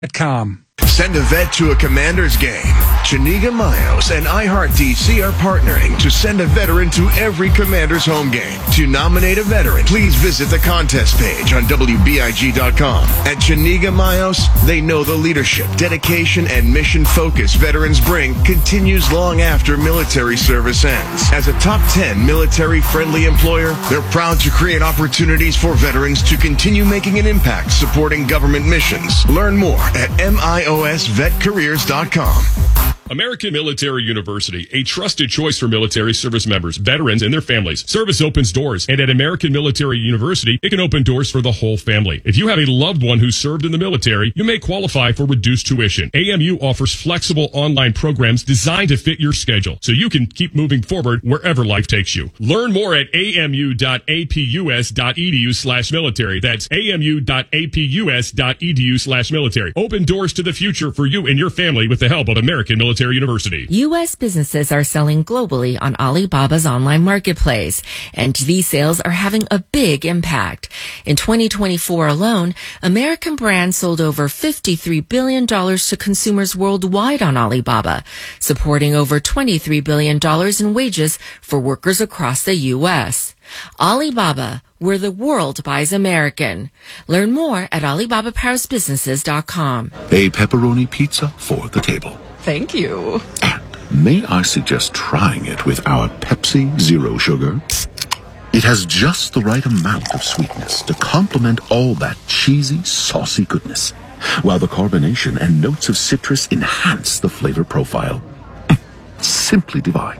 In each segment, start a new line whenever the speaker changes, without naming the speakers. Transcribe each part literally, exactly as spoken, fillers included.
Com.
Send a vet to a Commanders game. Chaniga Mayos and iHeartDC are partnering to send a veteran to every Commanders home game. To nominate a veteran, please visit the contest page on W B I G dot com. At Chaniga Mayos, they know the leadership, dedication, and mission focus veterans bring continues long after military service ends. As a top ten military-friendly employer, they're proud to create opportunities for veterans to continue making an impact supporting government missions. Learn more at M I O S vet careers dot com.
American Military University, a trusted choice for military service members, veterans, and their families. Service opens doors, and at American Military University, it can open doors for the whole family. If you have a loved one who served in the military, you may qualify for reduced tuition. A M U offers flexible online programs designed to fit your schedule, so you can keep moving forward wherever life takes you. Learn more at amu.apus.edu slash military. That's amu.apus.edu slash military. Open doors to the future for you and your family with the help of American Military University.
U S businesses are selling globally on Alibaba's online marketplace, and these sales are having a big impact. In twenty twenty-four alone, American brands sold over fifty-three billion dollars to consumers worldwide on Alibaba, supporting over twenty-three billion dollars in wages for workers across the U S. Alibaba, where the world buys American. Learn more at alibaba paris businesses dot com.
A pepperoni pizza for the table.
Thank you.
And may I suggest trying it with our Pepsi Zero Sugar? It has just the right amount of sweetness to complement all that cheesy, saucy goodness, while the carbonation and notes of citrus enhance the flavor profile. Simply divine.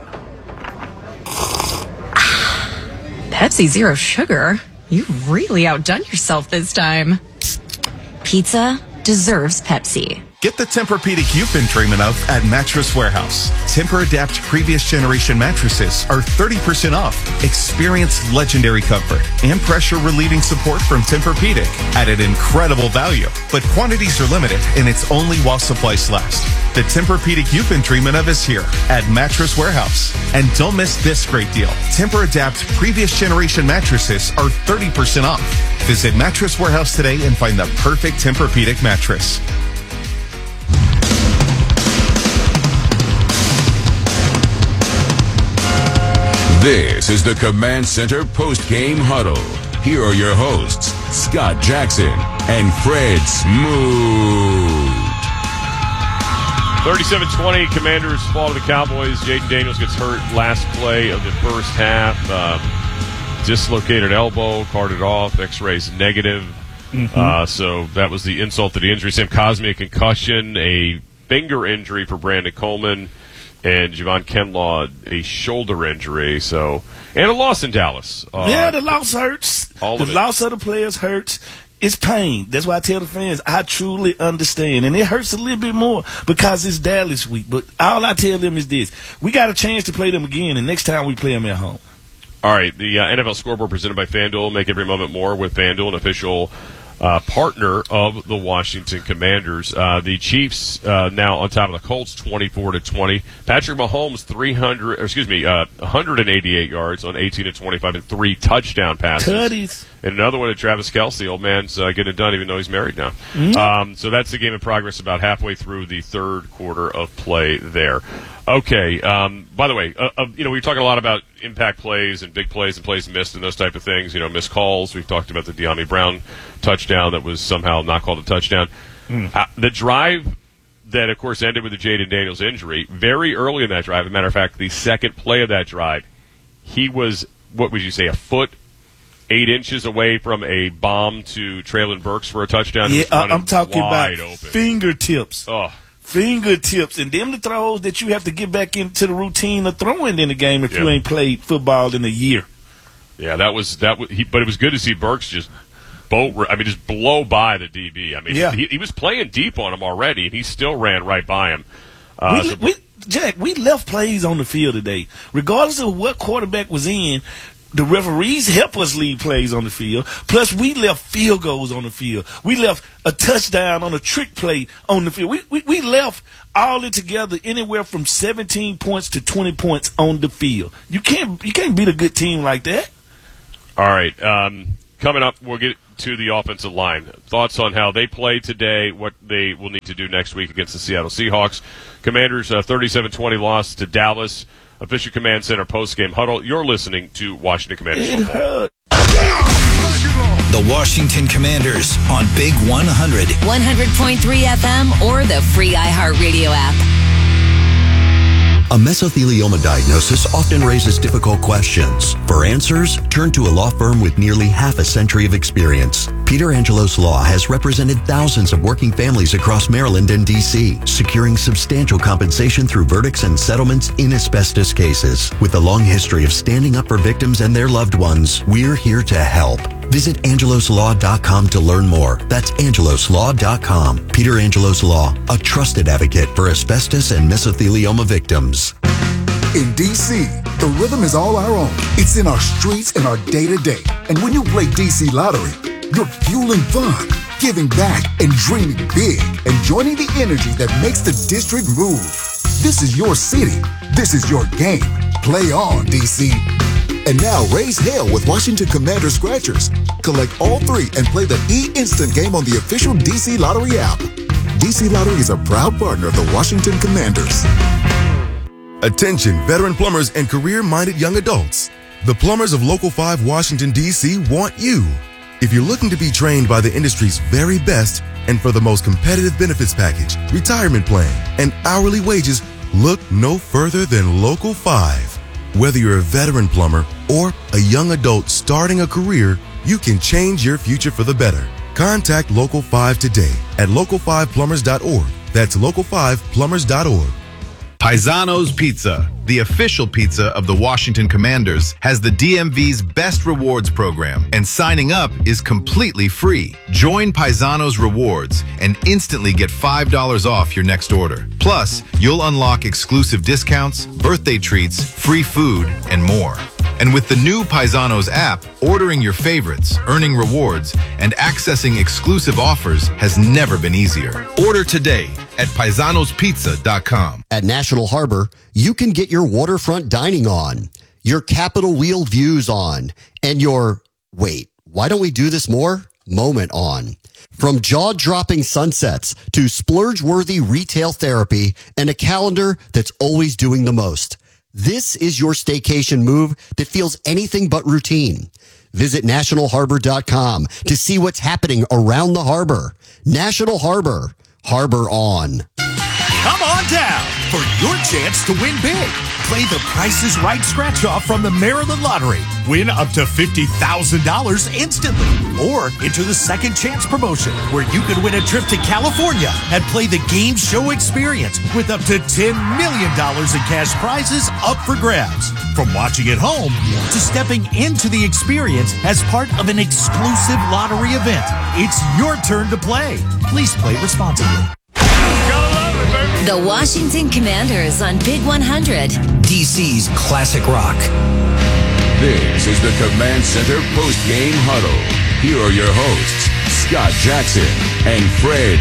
Pepsi Zero Sugar? You've really outdone yourself this time. Pizza deserves Pepsi.
Get the Tempur-Pedic you've been dreaming of at Mattress Warehouse. Tempur-Adapt previous generation mattresses are thirty percent off. Experience legendary comfort and pressure-relieving support from Tempur-Pedic at an incredible value. But quantities are limited, and it's only while supplies last. The Tempur-Pedic you've been dreaming of is here at Mattress Warehouse. And don't miss this great deal. Tempur-Adapt previous generation mattresses are thirty percent off. Visit Mattress Warehouse today and find the perfect Tempur-Pedic mattress.
This is the Command Center post-game huddle. Here are your hosts, Scott Jackson and Fred Smoot.
thirty-seven twenty, Commanders fall to the Cowboys. Jaden Daniels gets hurt last play of the first half. Uh, dislocated elbow, carted off, x-rays negative. Mm-hmm. Uh, so that was the insult to the injury. Sam Cosmi, a concussion, a finger injury for Brandon Coleman, and Javon Kinlaw, a shoulder injury. So, and a loss in Dallas. Uh,
yeah, the loss hurts.
All
the
of it.
loss of the players hurts. It's pain. That's why I tell the fans, I truly understand. And it hurts a little bit more because it's Dallas week. But all I tell them is this. We got a chance to play them again, and next time we play them at home.
All right, the uh, N F L scoreboard presented by FanDuel. Make every moment more with FanDuel, an official Uh, partner of the Washington Commanders. Uh, the Chiefs uh, now on top of the Colts, twenty-four to twenty. Patrick Mahomes, three hundred, or excuse me, uh, one hundred eighty-eight yards on eighteen to twenty-five and three touchdown passes.
Tutties.
And another one to Travis Kelce. Old man's uh, getting it done, even though he's married now.
Mm-hmm.
Um, so that's the game in progress. About halfway through the third quarter of play there. Okay. Um, by the way, uh, uh, you know, we were talking a lot about impact plays and big plays and plays missed and those type of things. You know, missed calls. We've talked about the De'Ami Brown touchdown that was somehow not called a touchdown. Mm. Uh, the drive that, of course, ended with the Jaden Daniels injury, very early in that drive, as a matter of fact, the second play of that drive, he was, what would you say, a foot, eight inches away from a bomb to Traylon Burks for a touchdown.
Yeah, I'm talking about
open.
fingertips.
Oh.
Fingertips. And them the throws that you have to get back into the routine of throwing in the game if
yeah.
you ain't played football in a year.
Yeah, that was that. Was, he, but it was good to see Burks just boat. I mean, just blow by the D B. I mean,
yeah.
he, he was playing deep on him already, and he still ran right by him. Uh,
we,
so,
we, Jack, we left plays on the field today, regardless of what quarterback was in. The referees help us leave plays on the field. Plus, we left field goals on the field. We left a touchdown on a trick play on the field. We we, we left all it together anywhere from seventeen points to twenty points on the field. You can't you can't beat a good team like that.
All right. Um, coming up, we'll get to the offensive line. Thoughts on how they played today, what they will need to do next week against the Seattle Seahawks. Commanders, uh, thirty-seven twenty loss to Dallas. Official Command Center post-game huddle. You're listening to Washington Commanders football.
The Washington Commanders on Big one hundred.
one hundred point three F M or the free iHeartRadio app.
A mesothelioma diagnosis often raises difficult questions. For answers, turn to a law firm with nearly half a century of experience. Peter Angelos Law has represented thousands of working families across Maryland and D C, securing substantial compensation through verdicts and settlements in asbestos cases. With a long history of standing up for victims and their loved ones, we're here to help. Visit angelos law dot com to learn more. That's angelos law dot com. Peter Angelos Law, a trusted advocate for asbestos and mesothelioma victims.
In D C, the rhythm is all our own. It's in our streets and our day-to-day. And when you play D C Lottery, you're fueling fun, giving back, and dreaming big, and joining the energy that makes the district move. This is your city. This is your game. Play on, D C. And now raise hell with Washington Commanders scratchers. Collect all three and play the E-Instant game on the official D C Lottery app. D C Lottery is a proud partner of the Washington Commanders.
Attention, veteran plumbers and career-minded young adults. The plumbers of Local five Washington, D C want you. If you're looking to be trained by the industry's very best and for the most competitive benefits package, retirement plan, and hourly wages, look no further than Local five. Whether you're a veteran plumber or a young adult starting a career, you can change your future for the better. Contact Local five today at local five plumbers dot org. That's local five plumbers dot org.
Paisano's Pizza, the official pizza of the Washington Commanders, has the D M V's best rewards program, and signing up is completely free. Join Paisano's Rewards and instantly get five dollars off your next order. Plus, you'll unlock exclusive discounts, birthday treats, free food, and more. And with the new Paisanos app, ordering your favorites, earning rewards, and accessing exclusive offers has never been easier. Order today at paisanos pizza dot com.
At National Harbor, you can get your waterfront dining on, your Capitol Wheel views on, and your, wait, why don't we do this more? Moment on. From jaw-dropping sunsets to splurge-worthy retail therapy and a calendar that's always doing the most. This is your staycation move that feels anything but routine. Visit national harbor dot com to see what's happening around the harbor. National Harbor. Harbor on.
Come on down for your chance to win big. Play the Price is Right scratch-off from the Maryland Lottery. Win up to fifty thousand dollars instantly. Or enter the Second Chance promotion, where you could win a trip to California and play the Game Show Experience with up to ten million dollars in cash prizes up for grabs. From watching at home to stepping into the experience as part of an exclusive lottery event, it's your turn to play. Please play responsibly.
The Washington Commanders on Big one hundred.
D C's classic rock.
This is the Command Center post-game huddle. Here are your hosts, Scott Jackson and Fred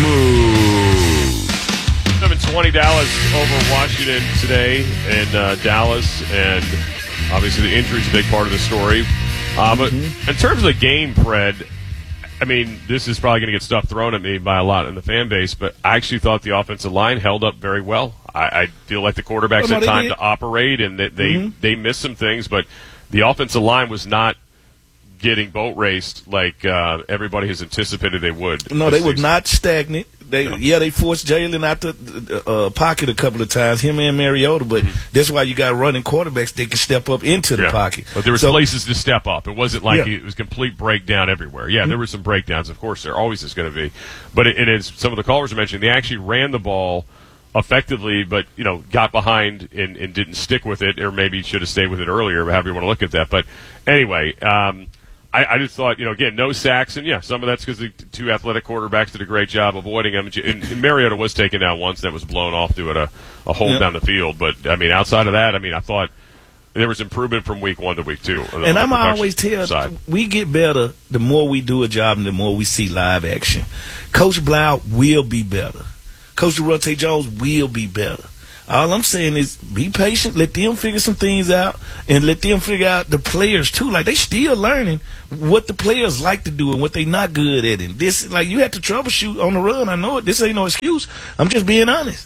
Smooth.
seven twenty Dallas over Washington today in uh, Dallas, and obviously the injury is a big part of the story. Uh, but mm-hmm. in terms of the game, Fred, I mean, this is probably going to get stuff thrown at me by a lot in the fan base, but I actually thought the offensive line held up very well. I, I feel like the quarterbacks
well,
had time to operate, and they they, mm-hmm. they missed some things, but the offensive line was not getting boat raced like uh, everybody has anticipated they would.
No, they were not stagnant. They yeah. yeah, they forced Jalen out the uh, pocket a couple of times, him and Mariota, but mm-hmm. that's why you got running quarterbacks. They can step up into the
yeah.
pocket.
But there were
so,
places to step up. It wasn't like
yeah.
it was complete breakdown everywhere. Yeah, mm-hmm. there were some breakdowns. Of course, there always is going to be. But it, it is, some of the callers are mentioning, they actually ran the ball effectively, but you know, got behind and, and didn't stick with it, or maybe should have stayed with it earlier, however you want to look at that. But anyway, um, I, I just thought, you know, again, no sacks, and yeah, some of that's because the two athletic quarterbacks did a great job avoiding them. And, and Mariota was taken down once, that was blown off to it, a, a hold yep. down the field. But I mean, outside of that, I mean, I thought there was improvement from week one to week two.
And I'm always tell side. we get better the more we do a job and the more we see live action. Coach Blau will be better. Coach Durante Jones will be better. All I'm saying is be patient, let them figure some things out, and let them figure out the players too. Like, they still learning what the players like to do and what they not good at. And this, like, you have to troubleshoot on the run. I know it. This ain't no excuse. I'm just being honest.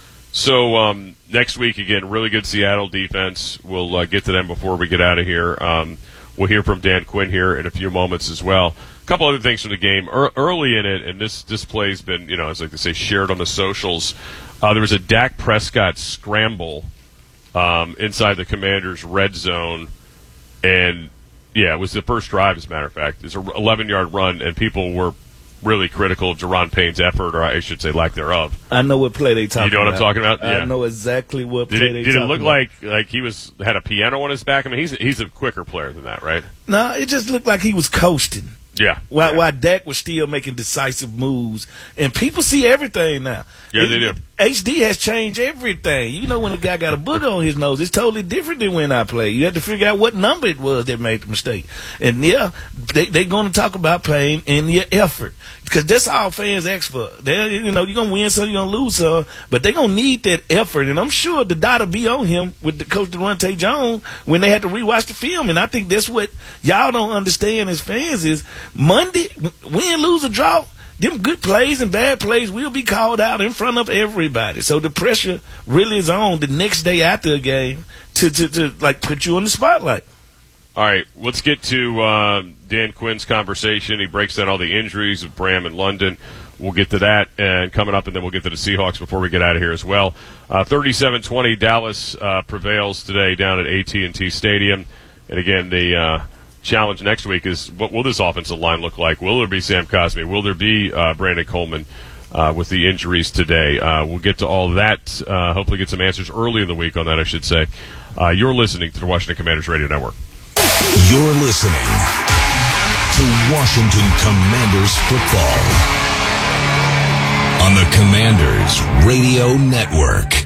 So um, next week, again, really good Seattle defense. We'll uh, get to them before we get out of here. Um, we'll hear from Dan Quinn here in a few moments as well. A couple other things from the game. Er- early in it, and this, this play's been, you know, as like they say, shared on the socials, uh, there was a Dak Prescott scramble um, inside the Commanders' red zone. And, yeah, it was the first drive, as a matter of fact. It's an eleven-yard run, and people were really critical of Jerron Payne's effort, or I should say lack thereof.
I know what play they talking about.
You know what I'm talking about? Yeah.
I know exactly what play
did it,
they
did
talking
it look
about.
like like he was had a piano on his back? I mean, he's he's a quicker player than that, right?
No, it just looked like he was coasting.
Yeah.
While,
yeah.
while Dak was still making decisive moves. And people see everything now.
Yeah, they do.
H D has changed everything. You know, when a guy got a booger on his nose, it's totally different than when I played. You have to figure out what number it was that made the mistake. And, yeah, they're they going to talk about Payne and your effort. Because that's all fans ask for. They're, you know, you're going to win some, you're going to lose some. But they're going to need that effort. And I'm sure the dot will be on him with the coach Devontae Jones when they had to rewatch the film. And I think that's what y'all don't understand as fans is Monday, win, lose, or draw, them good plays and bad plays will be called out in front of everybody. So the pressure really is on the next day after a game to, to, to like, put you on the spotlight.
All right, let's get to uh, Dan Quinn's conversation. He breaks down all the injuries of Bram and London. We'll get to that and coming up, and then we'll get to the Seahawks before we get out of here as well. Uh, thirty-seven twenty, Dallas uh, prevails today down at A T and T Stadium. And, again, the uh, challenge next week is what will this offensive line look like? Will there be Sam Cosmi? Will there be uh, Brandon Coleman uh, with the injuries today? Uh, we'll get to all that, uh, hopefully get some answers early in the week on that, I should say. Uh, you're listening to the Washington Commanders Radio Network.
You're listening to Washington Commanders football on the Commanders Radio Network.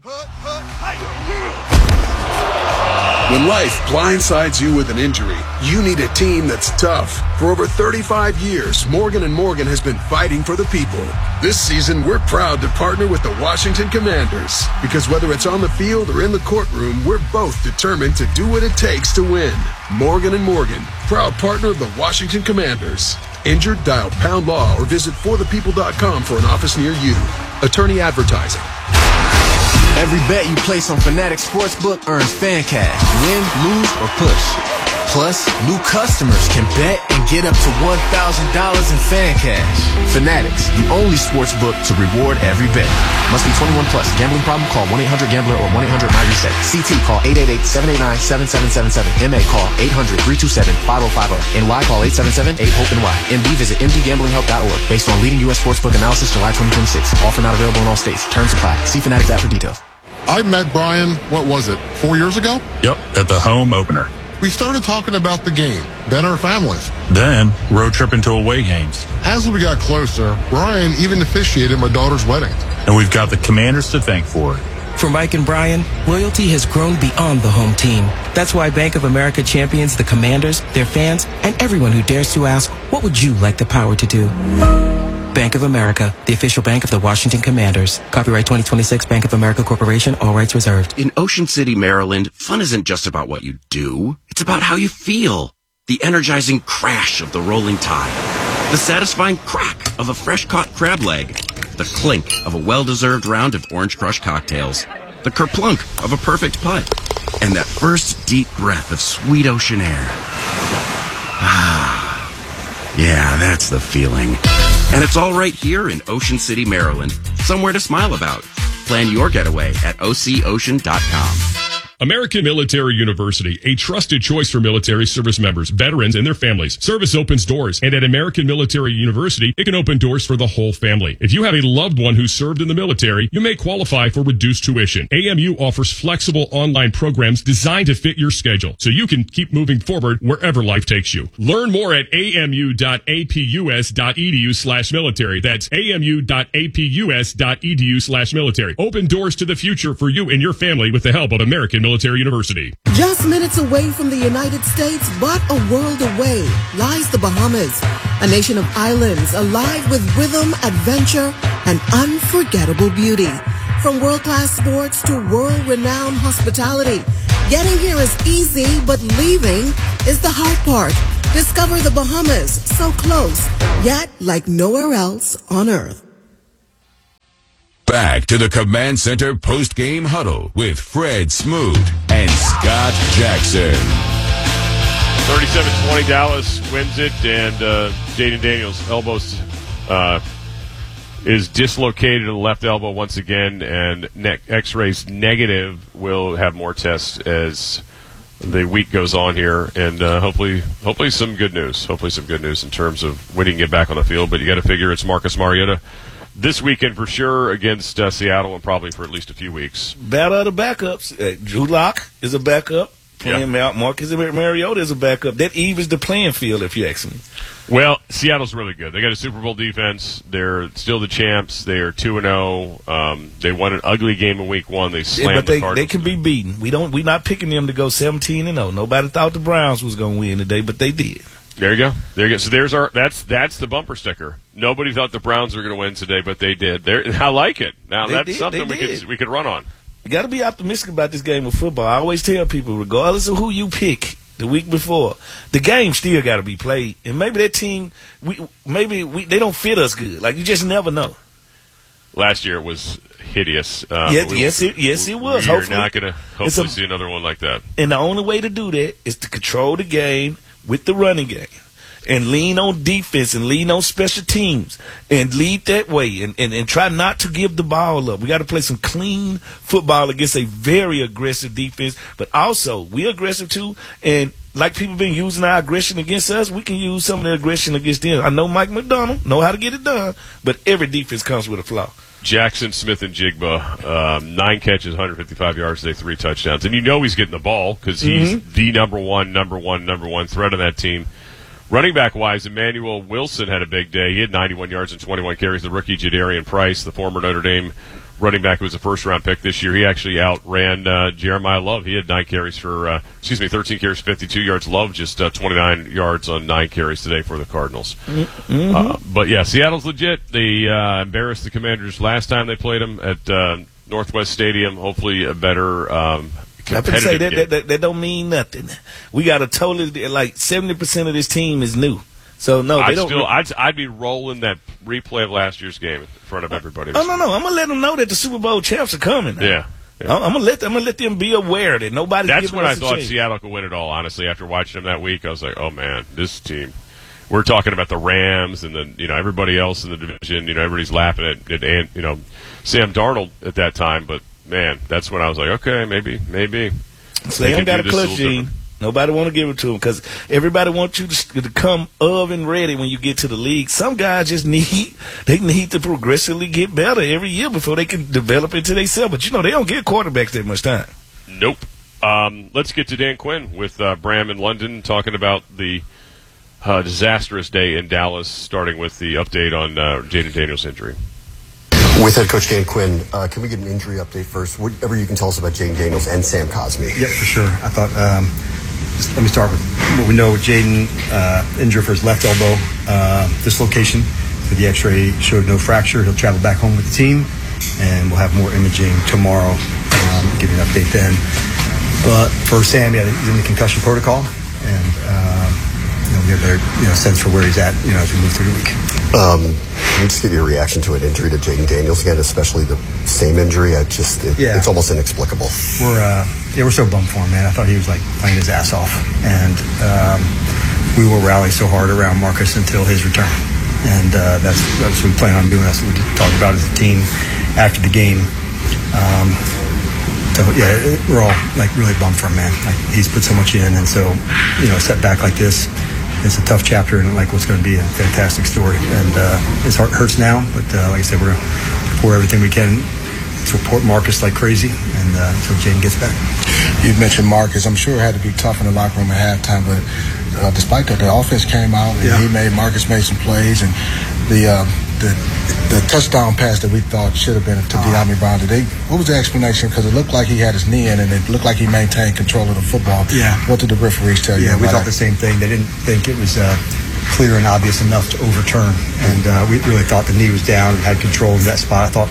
When life blindsides you with an injury, you need a team that's tough. For over thirty-five years, Morgan and Morgan has been fighting for the people. This season, we're proud to partner with the Washington Commanders. Because whether it's on the field or in the courtroom, we're both determined to do what it takes to win. Morgan and Morgan, proud partner of the Washington Commanders. Injured? Dial pound law or visit for the people dot com for an office near you. Attorney advertising.
Every bet you place on Fanatics Sportsbook earns fan cash. Win, lose, or push. Plus, new customers can bet and get up to one thousand dollars in fan cash. Fanatics, the only sportsbook to reward every bet. Must be twenty-one plus. Gambling problem? Call one eight hundred gambler or one eight hundred my reset. C T call eight eight eight, seven eight nine, seven seven seven seven. M A call eight hundred, three two seven, five oh five oh. N Y call eight seven seven, eight hope N Y. M D visit m d gambling help dot org. Based on leading U S sportsbook analysis July twenty twenty-six. Offer not available in all states. Terms apply. See Fanatics app for details.
I met Brian, what was it, four years ago?
Yep, at the home opener.
We started talking about the game, then our families.
Then, road trip into away games.
As we got closer, Brian even officiated my daughter's wedding.
And we've got the Commanders to thank for it.
For Mike and Brian, loyalty has grown beyond the home team. That's why Bank of America champions the Commanders, their fans, and everyone who dares to ask, what would you like the power to do? Bank of America, the official bank of the Washington Commanders. Copyright twenty twenty-six Bank of America Corporation, all rights reserved.
In Ocean City, Maryland, fun isn't just about what you do. It's about how you feel. The energizing crash of the rolling tide. The satisfying crack of a fresh-caught crab leg. The clink of a well-deserved round of Orange Crush cocktails. The kerplunk of a perfect putt. And that first deep breath of sweet ocean air. Ah, yeah, that's the feeling. And it's all right here in Ocean City, Maryland. Somewhere to smile about. Plan your getaway at o c ocean dot com.
American Military University, a trusted choice for military service members, veterans, and their families. Service opens doors, and at American Military University, it can open doors for the whole family. If you have a loved one who served in the military, you may qualify for reduced tuition. A M U offers flexible online programs designed to fit your schedule, so you can keep moving forward wherever life takes you. Learn more at a m u dot a p u s dot e d u slash military. That's a m u dot a p u s dot e d u slash military. Open doors to the future for you and your family with the help of American Military University.
Just minutes away from the United States, but a world away, lies the Bahamas, a nation of islands alive with rhythm, adventure, and unforgettable beauty. From world-class sports to world-renowned hospitality, getting here is easy, but leaving is the hard part. Discover the Bahamas, so close, yet like nowhere else on earth.
Back to the Command Center post-game huddle with Fred Smoot and Scott Jackson.
thirty-seven twenty Dallas wins it, and uh, Jaden Daniels' elbow uh, is dislocated in the left elbow once again, and ne- X-rays negative. We'll have more tests as the week goes on here, and uh, hopefully hopefully some good news. Hopefully some good news in terms of when he can get back on the field, but you got to figure it's Marcus Mariota this weekend for sure against uh, Seattle, and probably for at least a few weeks.
Battle of the backups. Uh, Drew Lock is a backup. Playing yeah. Marcus Mariota is a backup. That evens the playing field, if you ask me.
Well, Seattle's really good. They got a Super Bowl defense. They're still the champs. They are two and zero. Um, they won an ugly game in Week One. They slammed
yeah, but they,
the Cardinals.
They can be beaten. We don't. We're not picking them to go seventeen and zero. Nobody thought the Browns was going to win today, but they did.
There you go. There you go. So there's our. That's that's the bumper sticker. Nobody thought the Browns were going to win today, but they did. There. I like it. Now
they
that's
did,
something we
did.
could we could run on.
You got to be optimistic about this game of football. I always tell people, regardless of who you pick the week before, the game still got to be played. And maybe that team, we maybe we, they don't fit us good. Like, you just never know.
Last year it was hideous. Uh,
yes,
we,
yes, it, yes, it was.
We're
hopefully,
not going to hopefully a, see another one like that.
And the only way to do that is to control the game with the running game. And lean on defense and lean on special teams and lead that way and, and, and try not to give the ball up. We got to play some clean football against a very aggressive defense, but also we're aggressive too. And like people been using our aggression against us, we can use some of the aggression against them. I know Mike McDonald know how to get it done, but every defense comes with a flaw.
Jackson, Smith, and Jigba, um, nine catches, one hundred fifty-five yards today, three touchdowns. And you know he's getting the ball because he's mm-hmm. the number one, number one, number one threat on that team. Running back-wise, Emmanuel Wilson had a big day. He had ninety-one yards and twenty-one carries. The rookie Jadarian Price, the former Notre Dame running back who was a first-round pick this year, he actually outran uh, Jeremiah Love. He had nine carries for, uh, excuse me, thirteen carries, fifty-two yards. Love just uh, twenty-nine yards on nine carries today for the Cardinals. Mm-hmm. Uh, but, yeah, Seattle's legit. They uh, embarrassed the Commanders last time they played them at uh, Northwest Stadium. Hopefully a better um
I can say that, that, that that don't mean nothing. We got a totally like seventy percent of this team is new, so no, they
I'd
don't.
Still, I'd I'd be rolling that replay of last year's game in front of everybody.
Oh no, no, I'm gonna let them know that the Super Bowl champs are coming.
Yeah, yeah.
I'm gonna let them, I'm gonna let them be aware that nobody's.
That's when I thought
chance.
Seattle could win it all. Honestly, after watching them that week, I was like, oh man, this team. We're talking about the Rams and then you know everybody else in the division. You know everybody's laughing at, at, at you know Sam Darnold at that time, but man, that's when I was like, okay, maybe, maybe.
So they, they don't got a clutch gene. Nobody want to give it to them because everybody wants you to, to come of and ready when you get to the league. Some guys just need they need to progressively get better every year before they can develop into themselves. But you know they don't give quarterbacks that much time.
Nope. Um, let's get to Dan Quinn with uh, Bram in London talking about the uh, disastrous day in Dallas, starting with the update on uh, Jaden Daniels' injury.
With head coach Dan Quinn, uh, can we get an injury update first? Whatever you can tell us about Jaden Daniels and Sam Cosmi.
Yeah, for sure. I thought, um, just let me start with what we know with Jaden, uh, injured for his left elbow, uh, dislocation. So the x-ray showed no fracture. He'll travel back home with the team, and we'll have more imaging tomorrow. Um, give you an update then. But for Sam, yeah, he's in the concussion protocol, and um, you know, we get a better you know, sense for where he's at you know, as we move through the week.
Um, can you just give your reaction to an injury to Jaden Daniels again, especially the same injury? I just, it,
yeah.
It's almost inexplicable.
We're, uh, yeah, we're so bummed for him, man. I thought he was like playing his ass off, and um, we will rally so hard around Marcus until his return, and uh, that's that's what we plan on doing. That's what we talked about as a team after the game. Um, so yeah, we're all like really bummed for him, man. Like he's put so much in, and so you know, a setback like this. It's a tough chapter, and like what's going to be a fantastic story. And uh, his heart hurts now, but uh, like I said, we're going to pour everything we can to support Marcus like crazy, and uh, until Jaden gets back.
You mentioned Marcus. I'm sure it had to be tough in the locker room at halftime, but uh, despite that, the offense came out, and yeah. he made Marcus made some plays, and the uh, the the touchdown pass that we thought should have been to uh, De'Ami Brown today. What was the explanation? Because it looked like he had his knee in, and it looked like he maintained control of the football.
Yeah.
What did the referees tell you?
Yeah, we thought
that?
the same thing. They didn't think it was uh, clear and obvious enough to overturn, and uh, we really thought the knee was down and had control in that spot. I thought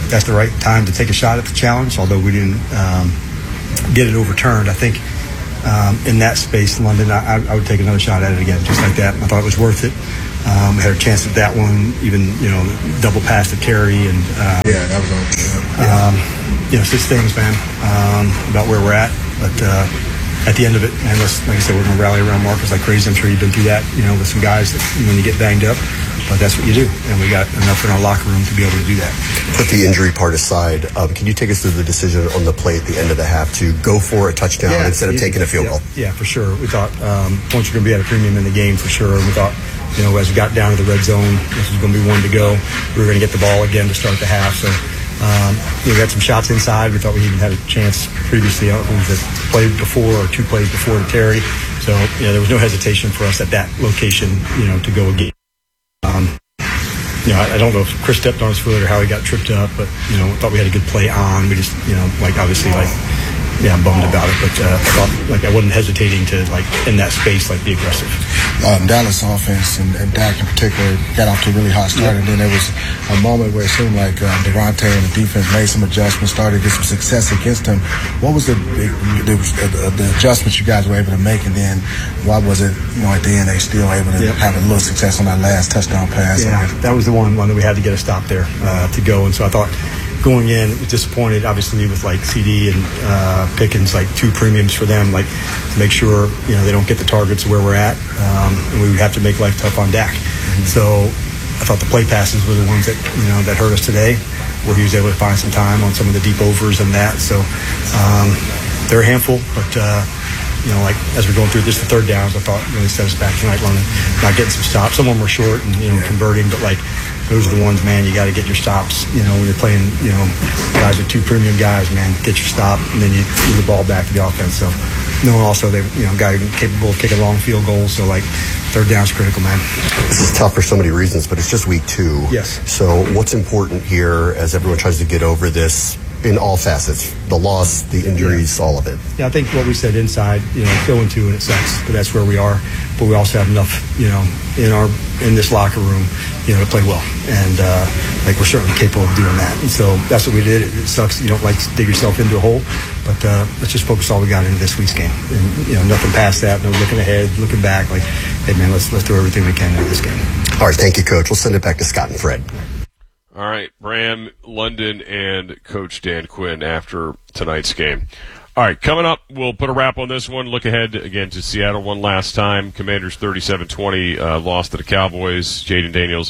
that's the right time to take a shot at the challenge, although we didn't um, get it overturned. I think um, in that space, London, I, I would take another shot at it again, just like that. I thought it was worth it. Um, had a chance at that one, even, you know, double pass to Terry. And, uh,
yeah, that was on. Yeah.
Um, you know, six things, man, um, about where we're at. But uh, at the end of it, man, let's, like I said, we're going to rally around Marcus like crazy. I'm sure you've been through that, you know, with some guys that, when you get banged up. But that's what you do. And we got enough in our locker room to be able to do that.
Put the injury part aside. Um, can you take us through the decision on the play at the end of the half to go for a touchdown
yeah,
instead of taking a field
yeah,
goal?
Yeah, for sure. We thought um, points were going to be at a premium in the game for sure. And we thought, you know, as we got down to the red zone, this was going to be one to go. We were going to get the ball again to start the half. So um, you know, we got some shots inside. We thought we even had a chance previously. I don't know if it was a play before or two plays before to Terry. So, you know, there was no hesitation for us at that location, you know, to go again. Um, You know, I, I don't know if Chris stepped on his foot or how he got tripped up, but, you know, thought we had a good play on. We just, you know, like, obviously, like, yeah, I'm bummed about it, but uh, thought, like, I wasn't hesitating to, like, in that space, like, be aggressive.
Um, Dallas offense and, and Dak in particular got off to a really hot start, and then there was a moment where it seemed like um, Devontae and the defense made some adjustments, started to get some success against him. What was the the, the, the adjustments you guys were able to make, and then why was it, you know, at the end they still able to yep. have a little success on that last touchdown pass?
Yeah, that was the one, one that we had to get a stop there uh, to go, and so I thought going in, disappointed, obviously, with like C D and uh, Pickens, like two premiums for them, like to make sure, you know, they don't get the targets where we're at, um, and we would have to make life tough on Dak. Mm-hmm. So I thought the play passes were the ones that, you know, that hurt us today, where he was able to find some time on some of the deep overs and that. So um, they're a handful, but uh, you know, like as we're going through this, the third downs, I thought really set us back tonight, London, not getting some stops. Some of them were short and, you know, converting, but like, those are the ones, man, you got to get your stops. You know, when you're playing, you know, guys are two premium guys, man, get your stop, and then you give the ball back to the offense. So, knowing also they, you know, guy capable of kicking long field goals. So, like, third down's critical, man.
This is tough for so many reasons, but it's just week two.
Yes.
So, what's important here as everyone tries to get over this in all facets? The loss, the injuries, yeah. all of it.
Yeah, I think what we said inside, you know, going two and it sucks, but that's where we are. But we also have enough, you know, in our in this locker room, you know, to play well, and uh, like we're certainly capable of doing that. And so that's what we did. It, it sucks. You don't like to dig yourself into a hole, but uh, let's just focus all we got into this week's game, and you know, nothing past that. No looking ahead, looking back. Like, hey man, let's let's do everything we can into this game.
All right, thank you, Coach. We'll send it back to Scott and Fred.
All right, Bram, London, and Coach Dan Quinn after tonight's game. All right, coming up, we'll put a wrap on this one. Look ahead again to Seattle one last time. Commanders thirty-seven twenty uh, lost to the Cowboys. Jaden Daniels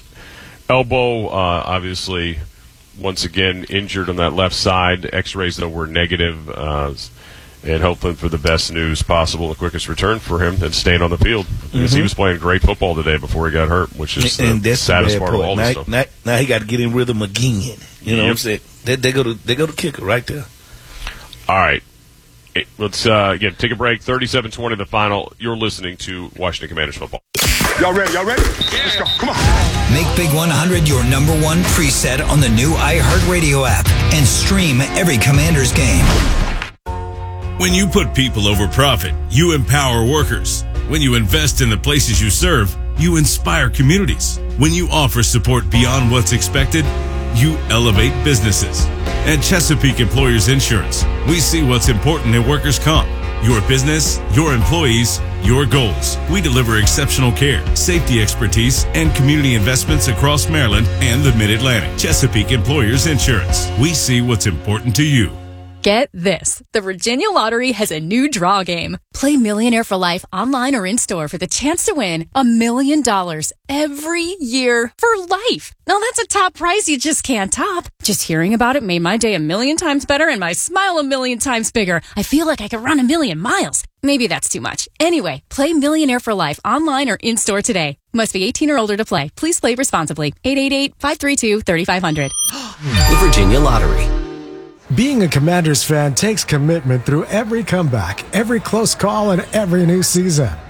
elbow, uh, obviously, once again injured on that left side. X-rays, though, were negative. Uh, and hoping for the best news possible, the quickest return for him, and staying on the field. Because mm-hmm. he was playing great football today before he got hurt, which is the
and that's
saddest part
part.
of all
now,
this stuff.
Now, now he got to get in rhythm again. You know
yep.
what I'm saying? They, they go to they go to kicker right there.
All right. Let's, uh, again, take a break. thirty-seven twenty the final. You're listening to Washington Commanders football.
Y'all ready? Y'all ready? Yeah. Let's go. Come on.
Make Big one hundred your number one preset on the new iHeartRadio app and stream every Commanders game.
When you put people over profit, you empower workers. When you invest in the places you serve, you inspire communities. When you offer support beyond what's expected, you elevate businesses. At Chesapeake Employers Insurance, we see what's important in workers' comp. Your business, your employees, your goals. We deliver exceptional care, safety expertise, and community investments across Maryland and the Mid-Atlantic. Chesapeake Employers Insurance. We see what's important to you.
Get this. The Virginia Lottery has a new draw game. Play Millionaire for Life online or in-store for the chance to win a million dollars every year for life. Now that's a top prize you just can't top. Just hearing about it made my day a million times better and my smile a million times bigger. I feel like I could run a million miles. Maybe that's too much. Anyway, play Millionaire for Life online or in-store today. Must be eighteen or older to play. Please play responsibly. eight eight eight, five three two, three five zero zero.
The Virginia Lottery.
Being a Commanders fan takes commitment through every comeback, every close call, and every new season.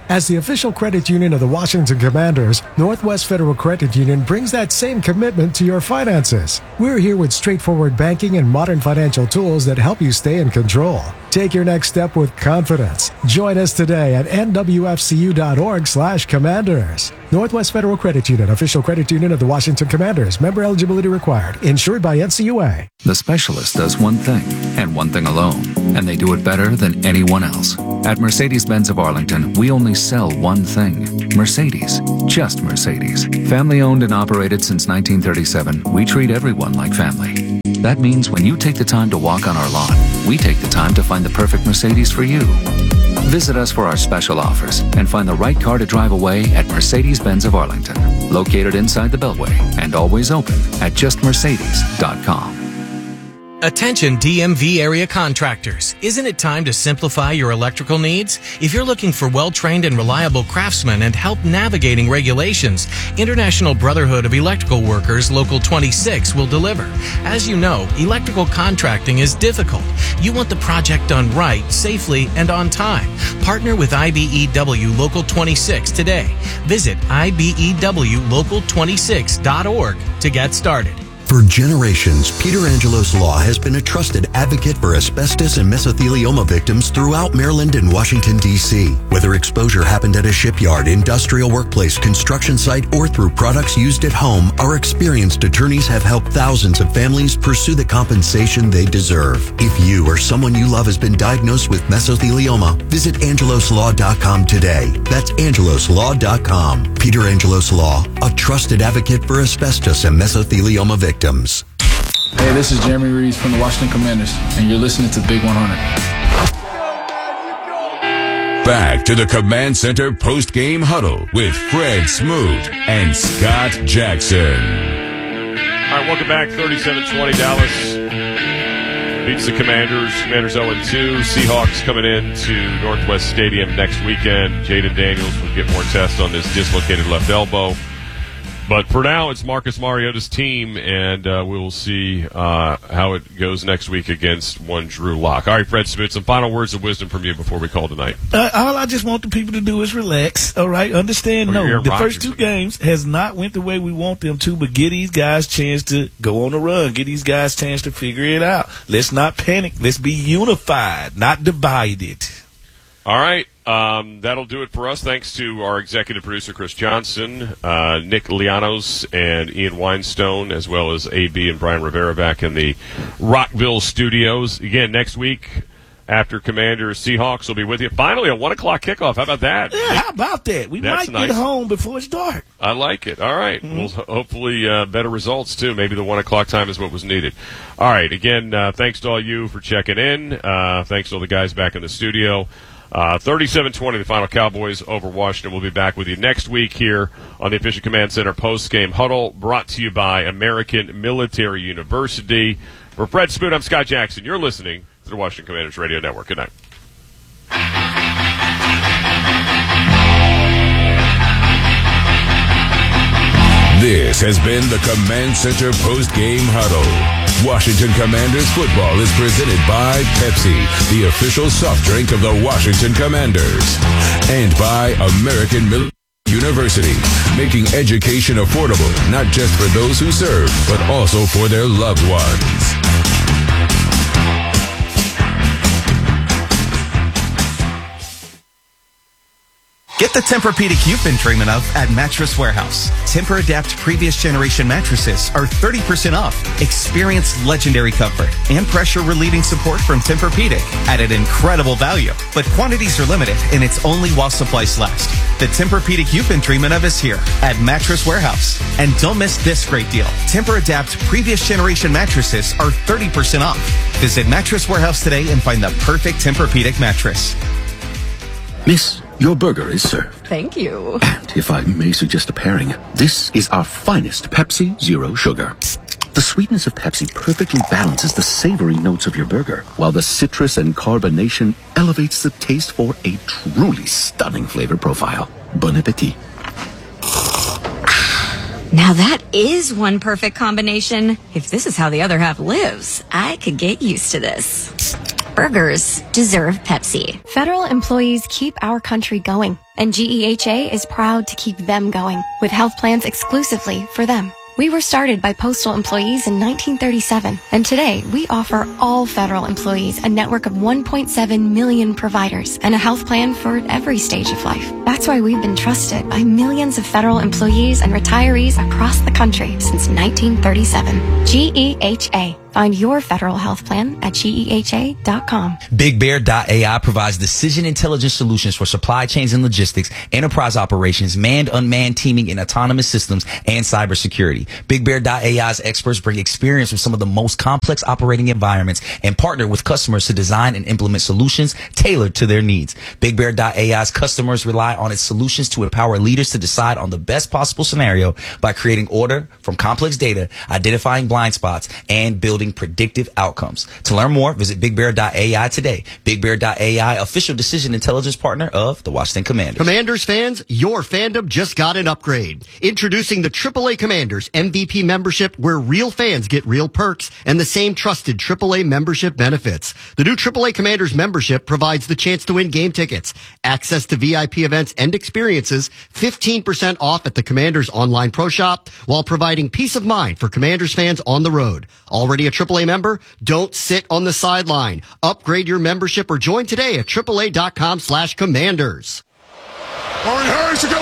As the official credit union of the Washington Commanders, Northwest Federal Credit Union brings that same commitment to your finances. We're here with straightforward banking and modern financial tools that help you stay in control. Take your next step with confidence. Join us today at nwfcu.org slash commanders. Northwest Federal Credit Union, official credit union of the Washington Commanders. Member eligibility required. Insured by N C U A.
The specialist does one thing, and one thing alone, and they do it better than anyone else. At Mercedes-Benz of Arlington, we only sell one thing. Mercedes. Just Mercedes. Family owned and operated since nineteen thirty-seven, we treat everyone like family. That means when you take the time to walk on our lawn, we take the time to find the perfect Mercedes for you. Visit us for our special offers and find the right car to drive away at Mercedes-Benz of Arlington, located inside the Beltway and always open at just mercedes dot com.
Attention D M V area contractors. Isn't it time to simplify your electrical needs? If you're looking for well-trained and reliable craftsmen and help navigating regulations, International Brotherhood of Electrical Workers Local twenty-six will deliver. As you know, electrical contracting is difficult. You want the project done right, safely, and on time. Partner with I B E W Local twenty-six today. Visit I B E W local twenty-six dot org to get started.
For generations, Peter Angelos Law has been a trusted advocate for asbestos and mesothelioma victims throughout Maryland and Washington, D C Whether exposure happened at a shipyard, industrial workplace, construction site, or through products used at home, our experienced attorneys have helped thousands of families pursue the compensation they deserve. If you or someone you love has been diagnosed with mesothelioma, visit angelos law dot com today. That's angelos law dot com. Peter Angelos Law, a trusted advocate for asbestos and mesothelioma victims.
Hey, this is Jeremy Reeves from the Washington Commanders, and you're listening to Big one hundred.
Back to the Command Center post-game huddle with Fred Smoot and Scott Jackson.
All right, welcome back. thirty-seven twenty Dallas beats the Commanders. Commanders oh and two. Seahawks coming in to Northwest Stadium next weekend. Jaden Daniels will get more tests on this dislocated left elbow. But for now, it's Marcus Mariota's team, and uh, we will see uh, how it goes next week against one Drew Lock. All right, Fred Smoot, some final words of wisdom from you before we call tonight.
Uh, all I just want the people to do is relax, all right? Understand,
Oh,
no,
you're
the
Rodgers
first two
again.
games has not went the way we want them to, but get these guys a chance to go on a run. Get these guys a chance to figure it out. Let's not panic. Let's be unified, not divided.
All right. Um, that'll do it for us. Thanks to our executive producer, Chris Johnson, uh, Nick Lianos, and Ian Weinstone, as well as A B and Brian Rivera back in the Rockville studios. Again, next week, after Commanders Seahawks, will be with you. Finally, a one o'clock kickoff. How about that?
Yeah, how about that? We
That's
might
nice.
get home before it's dark.
I like it. All right.
Mm-hmm.
Well, ho- hopefully uh, better results, too. Maybe the one o'clock time is what was needed. All right. Again, uh, thanks to all you for checking in. Uh, thanks to all the guys back in the studio. Uh, thirty-seven twenty, the final Cowboys over Washington. We'll be back with you next week here on the Official Command Center post-game huddle, brought to you by American Military University. For Fred Smoot, I'm Scott Jackson. You're listening to the Washington Commanders Radio Network. Good night.
This has been the Command Center post-game huddle. Washington Commanders football is presented by Pepsi, the official soft drink of the Washington Commanders, and by American Military University, making education affordable, not just for those who serve, but also for their loved ones.
Get the Tempur-Pedic you've been dreaming of at Mattress Warehouse. Tempur-Adapt previous generation mattresses are thirty percent off. Experience legendary comfort and pressure-relieving support from Tempur-Pedic at an incredible value. But quantities are limited, and it's only while supplies last. The Tempur-Pedic you've been dreaming of is here at Mattress Warehouse. And don't miss this great deal. Tempur-Adapt previous generation mattresses are thirty percent off. Visit Mattress Warehouse today and find the perfect Tempur-Pedic mattress.
Miss, your burger is served.
Thank you.
And if I may suggest a pairing, this is our finest Pepsi Zero Sugar. The sweetness of Pepsi perfectly balances the savory notes of your burger, while the citrus and carbonation elevates the taste for a truly stunning flavor profile. Bon appetit.
Now that is one perfect combination. If this is how the other half lives, I could get used to this.
Burgers deserve Pepsi.
Federal employees keep our country going, and G E H A is proud to keep them going with health plans exclusively for them. We were started by postal employees in nineteen thirty-seven, and today we offer all federal employees a network of one point seven million providers and a health plan for every stage of life. That's why we've been trusted by millions of federal employees and retirees across the country since nineteen thirty-seven. G E H A. Find your federal health plan at G E H A dot com.
Big Bear dot A I provides decision intelligence solutions for supply chains and logistics, enterprise operations, manned, unmanned teaming, and autonomous systems, and cybersecurity. Big Bear dot A I's experts bring experience from some of the most complex operating environments and partner with customers to design and implement solutions tailored to their needs. Big Bear dot A I's customers rely on its solutions to empower leaders to decide on the best possible scenario by creating order from complex data, identifying blind spots, and building predictive outcomes. To learn more, visit Big Bear dot A I today. Big Bear dot A I, official decision intelligence partner of the Washington Commanders.
Commanders fans, your fandom just got an upgrade. Introducing the triple A Commanders M V P membership, where real fans get real perks and the same trusted triple A membership benefits. The new triple A Commanders membership provides the chance to win game tickets, access to V I P events and experiences, fifteen percent off at the Commanders online pro shop, while providing peace of mind for Commanders fans on the road. Already a triple A member? Don't sit on the sideline. Upgrade your membership or join today at triple A dot com slash commanders.
Warren Harris to go.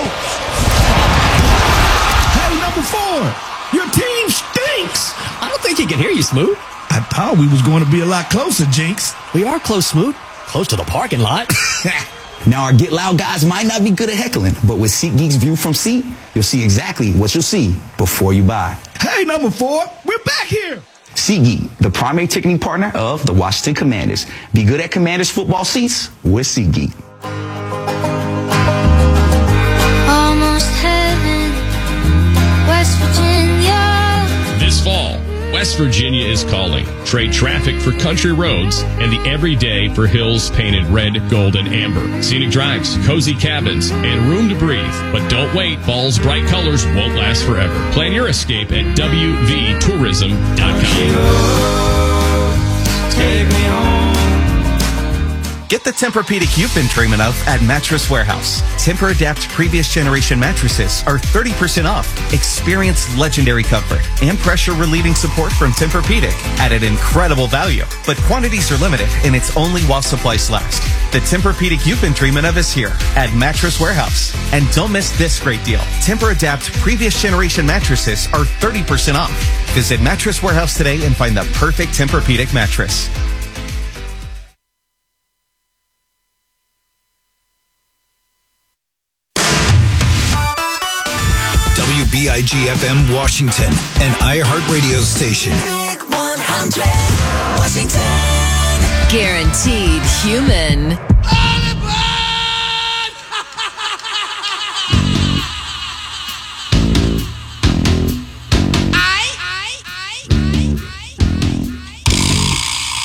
Hey, number four, your team stinks. I don't think he can hear you, Smoot. I thought we was going to be a lot closer, Jinx.
We are close, Smoot. Close to the parking lot.
Now, our Get Loud guys might not be good at heckling, but with SeatGeek's View from Seat, you'll see exactly what you'll see before you buy.
Hey, number four, we're back here.
SeatGeek, the primary ticketing partner of the Washington Commanders. Be good at Commanders football seats with SeatGeek.
Almost heaven, West Virginia.
This fall, West Virginia is calling. Trade traffic for country roads and the everyday for hills painted red, gold, and amber. Scenic drives, cozy cabins, and room to breathe. But don't wait. Fall's bright colors won't last forever. Plan your escape at W V tourism dot com.
Take me home. Get the Tempur-Pedic you've been dreaming of at Mattress Warehouse. Tempur-Adapt previous generation mattresses are thirty percent off. Experience legendary comfort and pressure-relieving support from Tempur-Pedic at an incredible value. But quantities are limited, and it's only while supplies last. The Tempur-Pedic you've been dreaming of is here at Mattress Warehouse. And don't miss this great deal. Tempur-Adapt previous generation mattresses are thirty percent off. Visit Mattress Warehouse today and find the perfect Tempur-Pedic mattress.
W B I G F M Washington, an iHeart radio station.
Big one hundred, Washington. Guaranteed human.